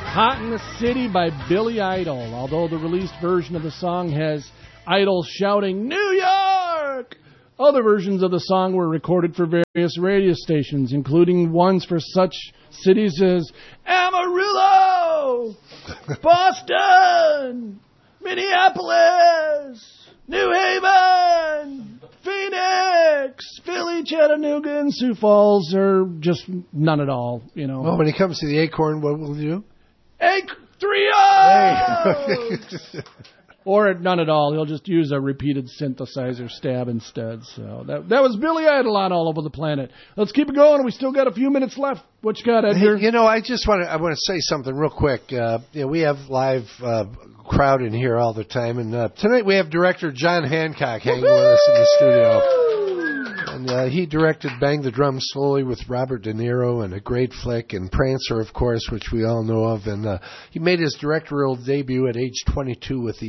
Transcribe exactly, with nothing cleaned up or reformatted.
Hot in the City by Billy Idol. Although the released version of the song has Idol shouting, New York! Other versions of the song were recorded for various radio stations, including ones for such cities as Amarillo, Boston, Minneapolis, New Haven, Phoenix, Philly, Chattanooga, and Sioux Falls, or just none at all, you know. Well, when he comes to the Acorn, what will you do? Hey, three oh! Or none at all. He'll just use a repeated synthesizer stab instead. So that that was Billy Idol on All Over the Planet. Let's keep it going. We still got a few minutes left. What you got, Edgar? Hey, you know, I just want to I want to say something real quick. Uh, you know, we have live uh, crowd in here all the time, and uh, tonight we have director John Hancock hanging with us in the studio. And uh, he directed Bang the Drum Slowly with Robert De Niro, and a great flick, and Prancer, of course, which we all know of. And uh, he made his directorial debut at age twenty-two with the